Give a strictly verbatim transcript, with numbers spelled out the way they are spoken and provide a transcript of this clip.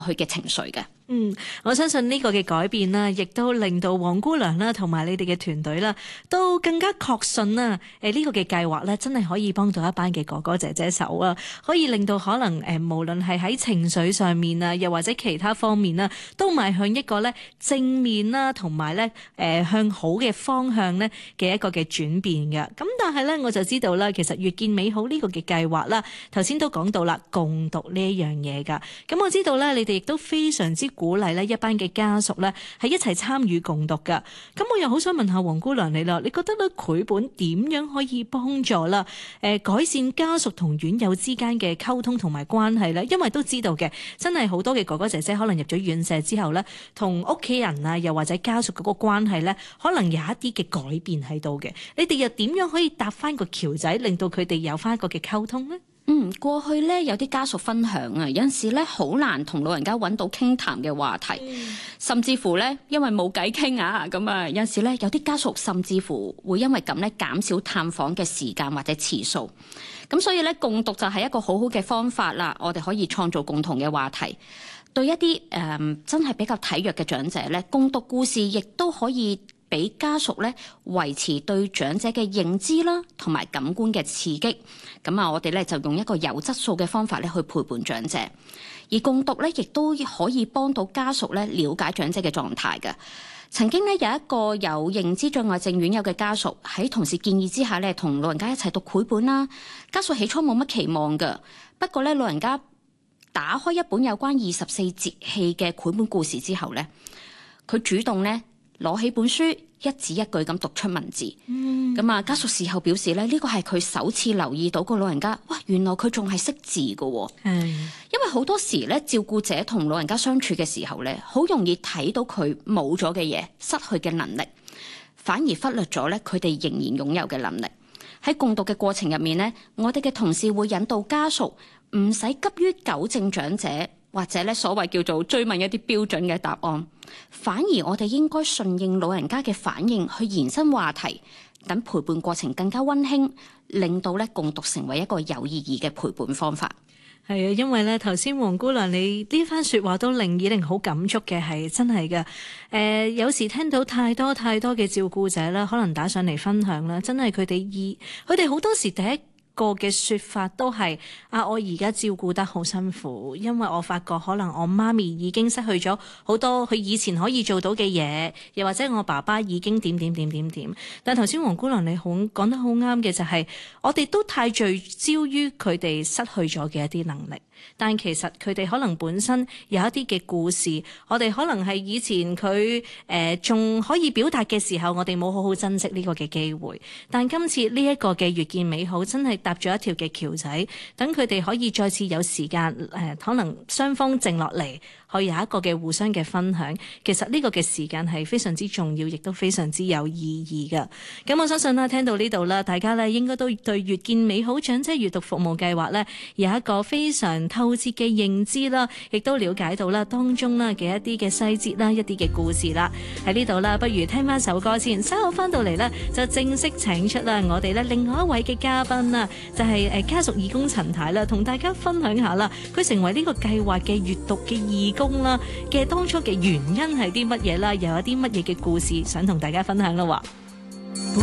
佢嘅情緒嘅。 嗯，我相信呢個嘅改變啦，亦都令到黃姑娘啦，同埋你哋嘅團隊啦，都更加確信啦。誒，呢個嘅計劃咧，真係可以幫到一班嘅哥哥姐姐手啊，可以令到可能誒，無論係喺情緒上面啊，又或者其他方面啦，都邁向一個咧正面啦，同埋咧誒向好嘅方向咧嘅一個嘅轉變嘅。咁但係咧，我就知道啦，其實越見美好呢個嘅計劃啦，頭先都講到啦，共讀呢一樣嘢噶。咁我知道咧，你哋亦都非常之鼓勵咧一班嘅家屬咧係一齊參與共讀噶。咁我又好想問下黃姑娘你啦，你覺得咧繪本點樣可以幫助啦誒改善家屬同院友之間嘅溝通同埋關係咧？因為都知道嘅，真係好多嘅哥哥姐姐可能入咗院舍之後咧，同屋企人啊又或者家屬嗰個關係咧，可能有一啲嘅改變喺度嘅。你哋又點樣可以搭翻個橋仔，令到佢哋有翻一個嘅溝通呢？ 嗯，過去咧有啲家屬分享啊，有陣時咧好難同老人家揾到傾談嘅話題，嗯、甚至乎咧因為冇偈傾啊，咁啊有陣時咧有啲家屬甚至乎會因為咁咧減少探訪嘅時間或者次數，咁所以咧共讀就係一個好好嘅方法啦，我哋可以創造共同嘅話題。對一啲誒、呃、真係比較體弱嘅長者咧，共讀故事亦都可以俾家屬咧維持對長者嘅認知啦，同埋感官嘅刺激。咁啊，我哋咧就用一個有質素嘅方法咧去陪伴長者，而共讀咧亦都可以幫到家屬咧了解長者嘅狀態嘅。曾經咧有一個有認知障礙症院友嘅家屬喺同事建議之下咧，同老人家一齊讀繪本啦。家屬起初冇乜期望㗎，不過咧老人家打開一本有關二十四節氣嘅繪本故事之後咧，佢主動咧攞起本書，一字一句咁讀出文字。咁啊、嗯，家屬事後表示咧，呢個係佢首次留意到個老人家，哇，原來佢仲係識字㗎喎。 係， 因為好多時咧，照顧者同老人家相處嘅時候咧，好容易睇到佢冇咗嘅嘢、失去嘅能力，反而忽略咗咧佢哋仍然擁有嘅能力。喺共讀嘅過程入面咧，我哋嘅同事會引導家屬唔使急於糾正長者，或者咧所謂叫做追問一啲標準嘅答案，反而我哋應該順應老人家嘅反應去延伸話題，等陪伴過程更加溫馨，令到咧共讀成為一個有意義嘅陪伴方法。 係啊，因為咧頭先黃姑娘你呢番說話都令以令好感觸嘅，係真係嘅。誒、呃，有時聽到太多太多嘅照顧者啦，可能打上嚟分享啦，真係佢哋意，佢哋好多時第一個嘅說法都係啊，我而家照顧得好辛苦，因為我發覺可能我媽咪已經失去咗好多佢以前可以做到嘅嘢，又或者我爸爸已經點點點點點。但頭先黃姑娘你好講得好啱嘅就係、是，我哋都太聚焦於佢哋失去咗嘅一啲能力。但其實佢哋可能本身有一啲嘅故事，我哋可能係以前佢誒仲可以表達嘅時候，我哋冇好好珍惜呢個嘅機會。但今次呢一個嘅越見美好，真係搭咗一條嘅橋仔，等佢哋可以再次有時間誒、呃，可能雙方靜落嚟，可以有一個嘅互相嘅分享。其實呢個嘅時間係非常之重要，亦都非常之有意義㗎。咁我相信啦，聽到呢度啦，大家咧應該都對越見美好長者閱讀服務計劃咧有一個非常透徹嘅認知啦，亦都了解到啦當中啦嘅一啲嘅細節啦，一啲嘅故事啦。喺呢度啦，不如聽翻首歌先，稍後翻到嚟咧就正式請出啦我哋咧另外一位嘅嘉賓啦，就係誒家屬義工陳太啦，同大家分享下啦，佢成為呢個計劃嘅閱讀嘅義工啦嘅當初嘅原因係啲乜嘢啦，又有啲乜嘢嘅故事想同大家分享啦喎。